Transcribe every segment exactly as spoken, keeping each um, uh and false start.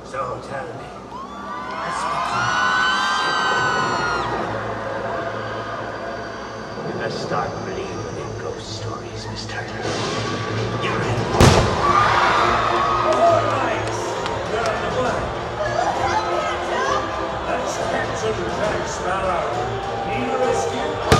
So tell me, what's become of the ship? We must start believing in ghost stories, Miss Turner. You're in. All right, you're on the way. That's Captain Jack Sparrow. Need a rescue?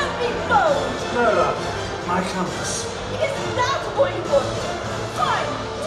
My compass. Is that what you want? Fine.